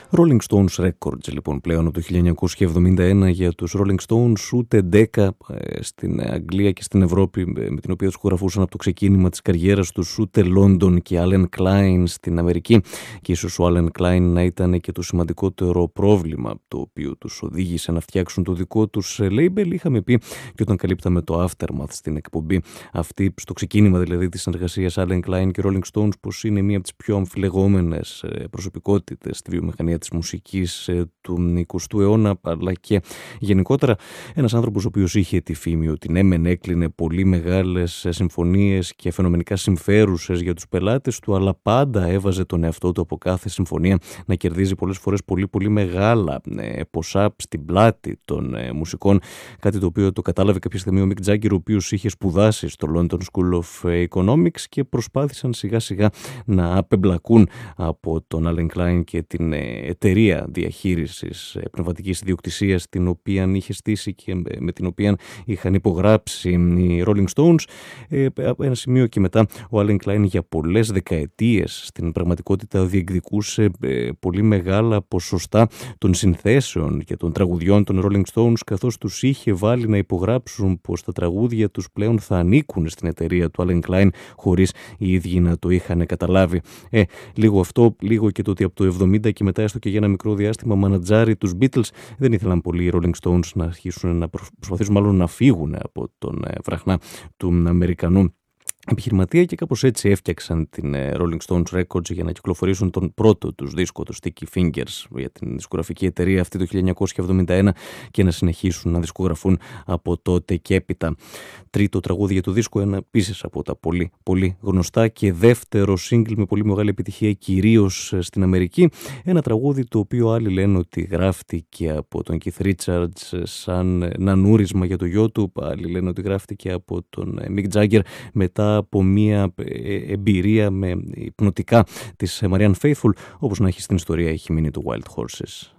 Rolling Stones Records λοιπόν πλέον από το 1971 για τους Rolling Stones, ούτε 10 στην Αγγλία και στην Ευρώπη με την οποία δισκογραφούσαν από το ξεκίνημα της καριέρας τους, ούτε London και Allen Klein στην Αμερική, και ίσως ο Allen Klein να ήταν και το σημαντικότερο πρόβλημα το οποίο τους οδήγησε να φτιάξουν το δικό τους label. Είχαμε πει και όταν καλύπταμε το Aftermath στην εκπομπή αυτή, στο ξεκίνημα δηλαδή της συνεργασίας Allen Klein και Rolling Stones, πως είναι μία από τις πιο αμφιλεγόμενες προσωπικότητες στη βιομηχανία της μουσικής του 20ου αιώνα, αλλά και γενικότερα ένας άνθρωπος ο οποίος είχε τη φήμη ότι ναι μεν έκλεινε πολύ μεγάλες συμφωνίες και φαινομενικά συμφέρουσες για τους πελάτες του, αλλά πάντα έβαζε τον εαυτό του από κάθε συμφωνία να κερδίζει πολλές φορές πολύ μεγάλα ποσά στην πλάτη των μουσικών, κάτι το οποίο το κατάλαβε κάποια στιγμή ο Mick Jagger, ο οποίος είχε σπουδάσει στο London School of Economics, και προσπάθησαν σιγά σιγά να απεμπλακούν από τον Allen Klein και την εταιρεία διαχείρισης πνευματικής ιδιοκτησίας την οποία είχε στήσει και με την οποία είχαν υπογράψει οι Rolling Stones. Από ένα σημείο και μετά ο Allen Klein για πολλές δεκαετίες στην πραγματικότητα διεκδικούσε πολύ μεγάλα ποσοστά των συνθέσεων και των τραγουδιών των Rolling Stones, καθώς τους είχε βάλει να υπογράψουν πως τα τραγούδια τους πλέον θα ανήκουν στην εταιρεία του Allen Klein, χωρίς οι ίδιοι να το είχαν καταλάβει. Λίγο αυτό, λίγο και το ότι από το 70 και μετά, έστω και για ένα μικρό διάστημα, μανατζάρει τους Beatles. Δεν ήθελαν πολύ οι Rolling Stones να αρχίσουν να προσπαθήσουν μάλλον να φύγουν από τον βραχνά του Αμερικανού επιχειρηματία, και κάπως έτσι έφτιαξαν την Rolling Stones Records για να κυκλοφορήσουν τον πρώτο τους δίσκο, το Sticky Fingers, για την δισκογραφική εταιρεία αυτή το 1971, και να συνεχίσουν να δισκογραφούν από τότε και έπειτα. Τρίτο τραγούδι για το δίσκο, ένα επίσης από τα πολύ γνωστά, και δεύτερο single με πολύ μεγάλη επιτυχία κυρίως στην Αμερική. Ένα τραγούδι το οποίο άλλοι λένε ότι γράφτηκε από τον Keith Richards σαν νανούρισμα για το γιο του, άλλοι λένε ότι γράφτηκε από τον Mick Jagger μετά από μια εμπειρία με υπνοτικά της Marianne Faithfull. Όπως να έχει στην ιστορία, έχει μείνει το Wild Horses.